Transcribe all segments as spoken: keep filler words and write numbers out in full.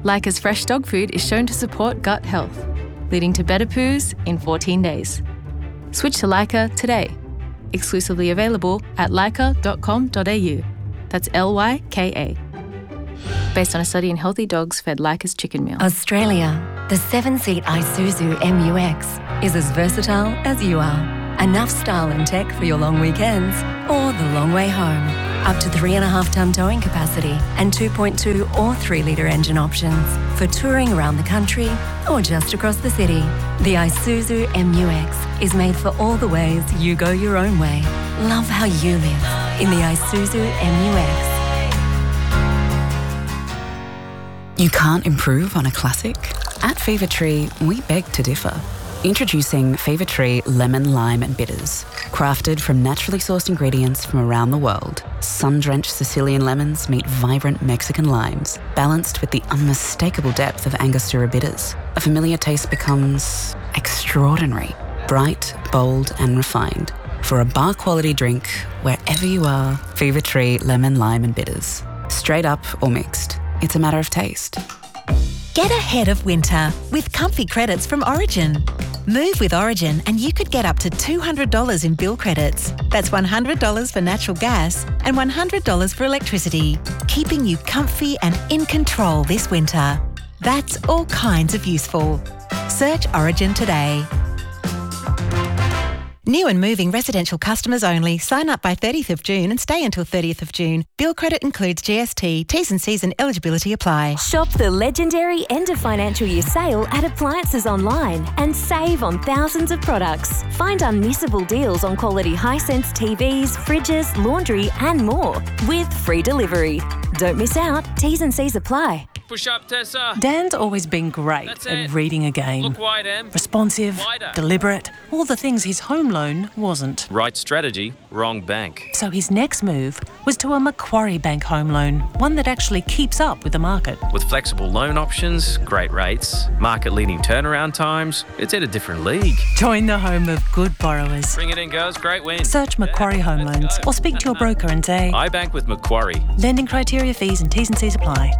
Leica's fresh dog food is shown to support gut health, leading to better poos in fourteen days. Switch to Leica today. Exclusively available at leica dot com dot a u. That's L Y K A. Based on a study in healthy dogs fed Leica's chicken meal. Australia, the seven-seat Isuzu M U X is as versatile as you are. Enough style and tech for your long weekends or the long way home. Up to three and a half tonne towing capacity and two point two or three litre engine options for touring around the country or just across the city. The Isuzu M U X is made for all the ways you go your own way. Love how you live in the Isuzu M U X. You can't improve on a classic? At Fever Tree, we beg to differ. Introducing Fever Tree Lemon, Lime and Bitters. Crafted from naturally sourced ingredients from around the world, sun-drenched Sicilian lemons meet vibrant Mexican limes, balanced with the unmistakable depth of Angostura bitters. A familiar taste becomes extraordinary, bright, bold and refined. For a bar-quality drink, wherever you are, Fever Tree Lemon, Lime and Bitters. Straight up or mixed, it's a matter of taste. Get ahead of winter with comfy credits from Origin. Move with Origin and you could get up to two hundred dollars in bill credits. That's one hundred dollars for natural gas and one hundred dollars for electricity, keeping you comfy and in control this winter. That's all kinds of useful. Search Origin today. New and moving residential customers only. Sign up by thirtieth of June and stay until thirtieth of June. Bill credit includes G S T. T's and C's and eligibility apply. Shop the legendary end of financial year sale at Appliances Online and save on thousands of products. Find unmissable deals on quality Hisense T Vs, fridges, laundry and more with free delivery. Don't miss out. T's and C's apply. Push up, Tessa. Dan's always been great That's at it. reading a game. Look wide, Em. Responsive, Wider. deliberate, all the things his home loan wasn't. Right strategy, wrong bank. So his next move was to a Macquarie Bank home loan, one that actually keeps up with the market. With flexible loan options, great rates, market-leading turnaround times, it's in a different league. Join the home of good borrowers. Bring it in, girls. Great win. Search Macquarie Home Let's Loans go. or speak to your broker and say, I bank with Macquarie. lending criteria, fees and T's and C's apply.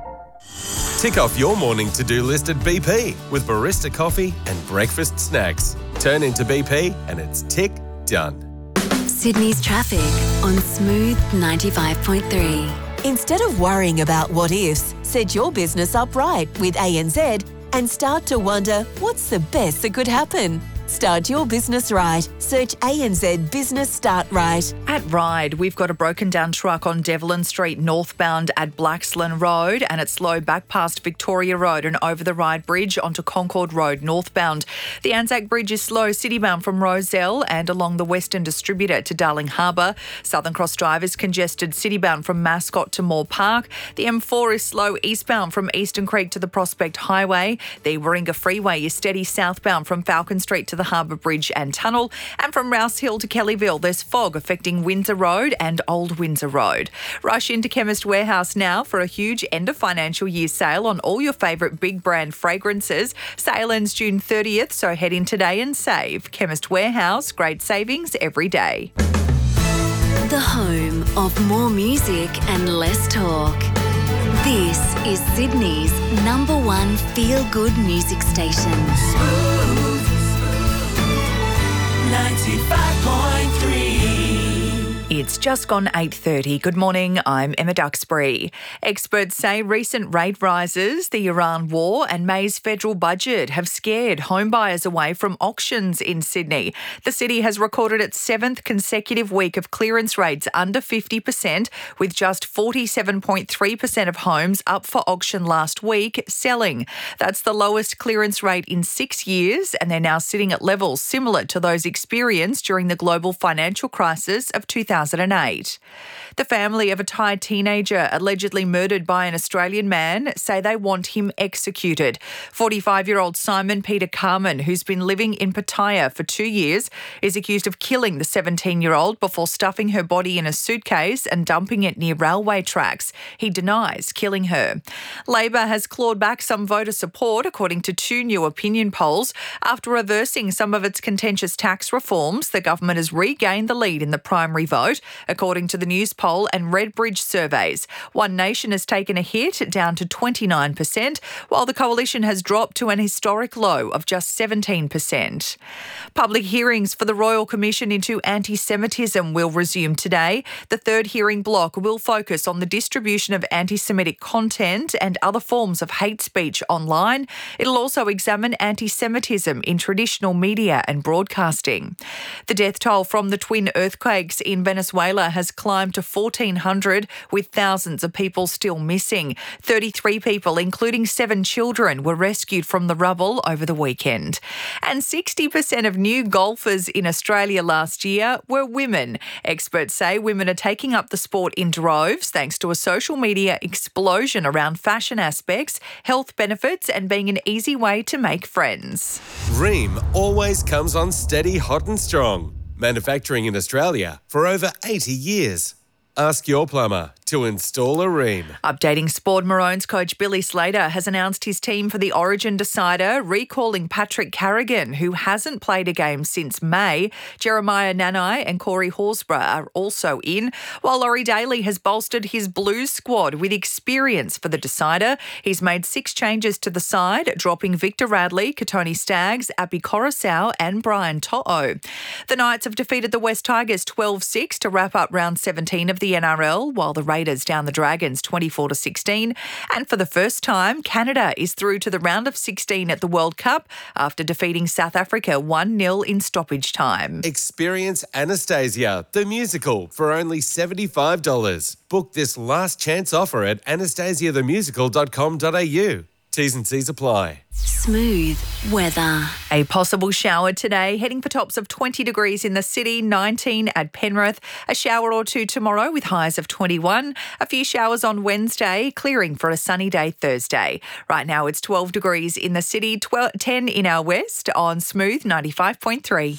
Tick off your morning to-do list at B P with barista coffee and breakfast snacks. Turn into B P and it's tick done. Sydney's traffic on Smooth ninety-five point three. Instead of worrying about what ifs, set your business up right with A N Z and start to wonder what's the best that could happen. Start your business right. Search A N Z Business Start Right. At Ryde, we've got a broken down truck on Devlin Street northbound at Blaxland Road, and it's slow back past Victoria Road and over the Ryde Bridge onto Concord Road northbound. The Anzac Bridge is slow citybound from Rozelle and along the Western Distributor to Darling Harbour. Southern Cross Drive is congested citybound from Mascot to Moore Park. The M four is slow eastbound from Eastern Creek to the Prospect Highway. The Warringah Freeway is steady southbound from Falcon Street to the Harbour Bridge and Tunnel. And from Rouse Hill to Kellyville, there's fog affecting Windsor Road and Old Windsor Road. Rush into Chemist Warehouse now for a huge end of financial year sale on all your favourite big brand fragrances. Sale ends June thirtieth, so head in today and save. Chemist Warehouse, great savings every day. The home of more music and less talk. This is Sydney's number one feel-good music station. ninety-five point three. It's just gone eight thirty. Good morning, I'm Emma Duxbury. Experts say recent rate rises, the Iran war and May's federal budget have scared homebuyers away from auctions in Sydney. The city has recorded its seventh consecutive week of clearance rates under fifty percent, with just forty-seven point three percent of homes up for auction last week selling. That's the lowest clearance rate in six years, and they're now sitting at levels similar to those experienced during the global financial crisis of two thousand eight. The family of a Thai teenager allegedly murdered by an Australian man say they want him executed. forty-five-year-old Simon Peter Carmen, who's been living in Pattaya for two years, is accused of killing the seventeen-year-old before stuffing her body in a suitcase and dumping it near railway tracks. He denies killing her. Labor has clawed back some voter support, according to two new opinion polls. After reversing some of its contentious tax reforms, the government has regained the lead in the primary vote. vote, according to the News Poll and Redbridge surveys. One Nation has taken a hit, down to twenty-nine percent, while the Coalition has dropped to an historic low of just seventeen percent. Public hearings for the Royal Commission into Anti-Semitism will resume today. The third hearing block will focus on the distribution of anti-Semitic content and other forms of hate speech online. It'll also examine anti-Semitism in traditional media and broadcasting. The death toll from the twin earthquakes in Venezuela has climbed to fourteen hundred, with thousands of people still missing. thirty-three people, including seven children, were rescued from the rubble over the weekend. And sixty percent of new golfers in Australia last year were women. Experts say women are taking up the sport in droves thanks to a social media explosion around fashion aspects, health benefits and being an easy way to make friends. Ream always comes on steady, hot and strong. Manufacturing in Australia for over eighty years. Ask your plumber to install a Ream. Updating sport, Maroons coach Billy Slater has announced his team for the Origin decider, recalling Patrick Carrigan, who hasn't played a game since May. Jeremiah Nanai and Corey Horsburgh are also in, while Laurie Daly has bolstered his Blues squad with experience for the decider. He's made six changes to the side, dropping Victor Radley, Katoni Staggs, Api Coruscant and Brian To'o. The Knights have defeated the West Tigers twelve six to wrap up round seventeen of the N R L, while the Raiders down the Dragons twenty-four to sixteen. And for the first time, Canada is through to the round of sixteen at the World Cup after defeating South Africa one nil in stoppage time. Experience Anastasia, the musical, for only seventy-five dollars. Book this last chance offer at anastasia the musical dot com dot a u. T's and C's apply. Smooth weather. A possible shower today, heading for tops of twenty degrees in the city, nineteen at Penrith. A shower or two tomorrow with highs of twenty-one. A few showers on Wednesday, clearing for a sunny day Thursday. Right now it's twelve degrees in the city, twelve, ten in our west on Smooth ninety-five point three.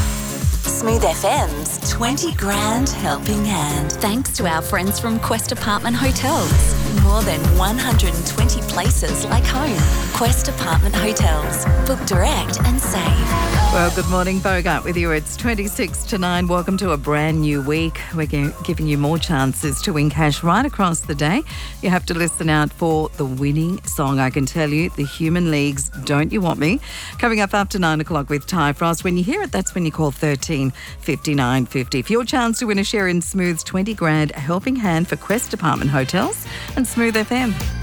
Smooth F M's twenty grand helping hand. Thanks to our friends from Quest Apartment Hotels. More than one hundred twenty places like home. Quest Apartment Hotels. Book direct and save. Well, good morning, Bogart with you. It's twenty-six to nine. Welcome to a brand new week. We're giving you more chances to win cash right across the day. You have to listen out for the winning song. I can tell you, the Human League's Don't You Want Me. Coming up after nine o'clock with Ty Frost. When you hear it, that's when you call thirteen fifty-nine fifty. For your chance to win a share in Smooth's twenty grand helping hand for Quest Apartment Hotels and Smooth F M.